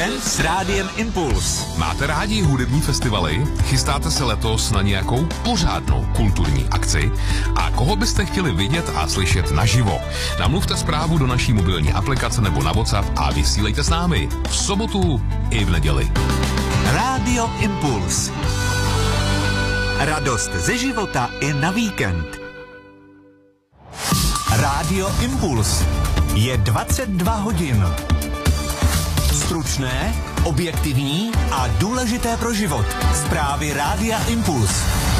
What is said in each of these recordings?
Víkend s Rádiem Impuls. Máte rádi hudební festivaly? Chystáte se letos na nějakou pořádnou kulturní akci? A koho byste chtěli vidět a slyšet naživo? Namluvte zprávu do naší mobilní aplikace nebo na WhatsApp a vysílejte s námi v sobotu i v neděli. Rádio Impuls. Radost ze života i na víkend. Rádio Impuls. Je 22 hodin. Stručné, objektivní a důležité pro život. Zprávy Rádia Impuls.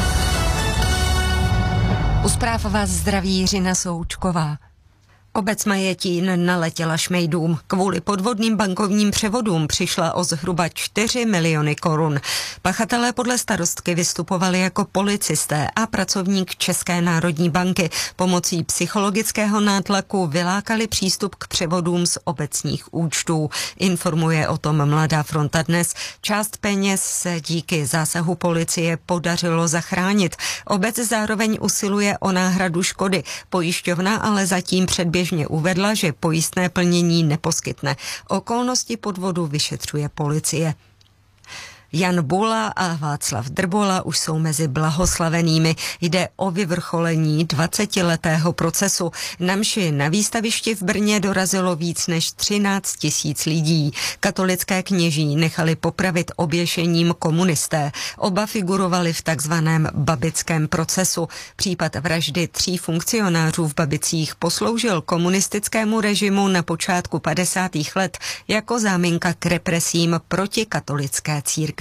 U zpráv vás zdraví Jiřina Součková. Obec Majetín naletěla šmejdům. Kvůli podvodným bankovním převodům přišla o zhruba 4 miliony korun. Pachatelé podle starostky vystupovali jako policisté a pracovník České národní banky. Pomocí psychologického nátlaku vylákali přístup k převodům z obecních účtů. Informuje o tom Mladá fronta dnes. Část peněz se díky zásahu policie podařilo zachránit. Obec zároveň usiluje o náhradu škody. Pojišťovna ale zatím předběžně uvedla, že pojistné plnění neposkytne. Okolnosti podvodu vyšetřuje policie. Jan Bula a Václav Drbola už jsou mezi blahoslavenými. Jde o vyvrcholení 20letého procesu. Na mši na výstavišti v Brně dorazilo víc než 13 000 lidí. Katolické kněží nechali popravit oběšením komunisté. Oba figurovali v takzvaném babickém procesu. Případ vraždy 3 funkcionářů v Babicích posloužil komunistickému režimu na počátku 50. let jako záminka k represím proti katolické církvi.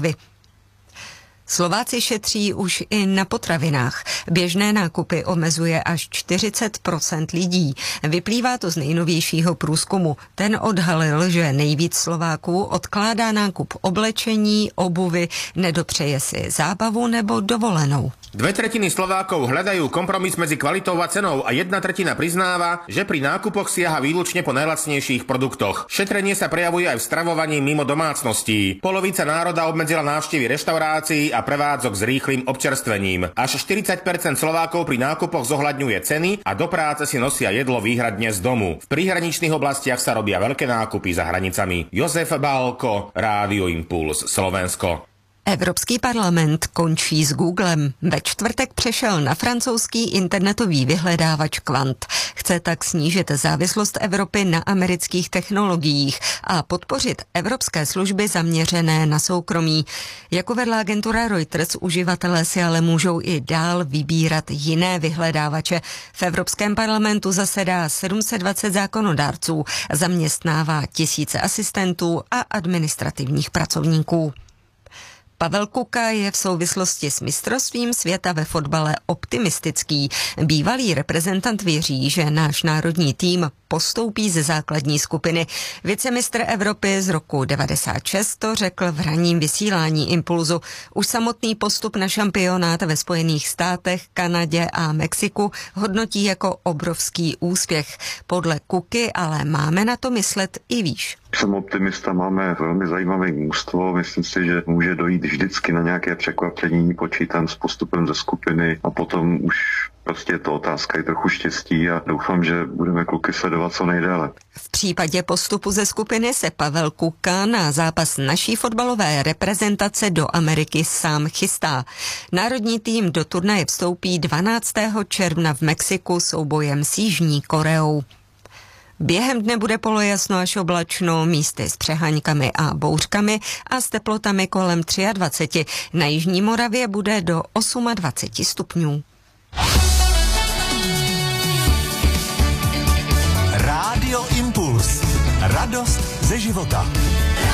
Slováci šetří už i na potravinách. Běžné nákupy omezuje až 40% lidí. Vyplývá to z nejnovějšího průzkumu. Ten odhalil, že nejvíc Slováků odkládá nákup oblečení, obuvy, nedopřeje si zábavu nebo dovolenou. 2/3 Slovákov hľadajú kompromis medzi kvalitou a cenou a 1/3 priznáva, že pri nákupoch siaha výlučne po najlacnejších produktoch. Šetrenie sa prejavuje aj v stravovaní mimo domácností. Polovica národa obmedzila návštevy reštaurácií a prevádzok s rýchlym občerstvením. Až 40% Slovákov pri nákupoch zohľadňuje ceny a do práce si nosia jedlo výhradne z domu. V príhraničných oblastiach sa robia veľké nákupy za hranicami. Josef Bálko, Rádio Impuls, Slovensko. Evropský parlament končí s Googlem. Ve čtvrtek přešel na francouzský internetový vyhledávač Quant. Chce tak snížit závislost Evropy na amerických technologiích a podpořit evropské služby zaměřené na soukromí. Jako vedla agentura Reuters, uživatelé si ale můžou i dál vybírat jiné vyhledávače. V Evropském parlamentu zasedá 720 zákonodárců, zaměstnává tisíce asistentů a administrativních pracovníků. Pavel Kuka je v souvislosti s mistrovstvím světa ve fotbale optimistický. Bývalý reprezentant věří, že náš národní tým postoupí ze základní skupiny. Vicemistr Evropy z roku 96 to řekl v ranním vysílání Impulzu. Už samotný postup na šampionát ve Spojených státech, Kanadě a Mexiku hodnotí jako obrovský úspěch. Podle Kuky ale máme na to myslet i výš. Jsem optimista, máme velmi zajímavé mužstvo, myslím si, že může dojít vždycky na nějaké překvapení, počítám s postupem ze skupiny a potom už prostě je to otázka i trochu štěstí a doufám, že budeme kluky sledovat co nejdéle. V případě postupu ze skupiny se Pavel Kuka na zápas naší fotbalové reprezentace do Ameriky sám chystá. Národní tým do turnaje vstoupí 12. června v Mexiku soubojem s Jižní Koreou. Během dne bude polojasno až oblačno, místy s přeháňkami a bouřkami a s teplotami kolem 23. Na Jižní Moravě bude do 28 stupňů. Rádio Impuls. Radost ze života.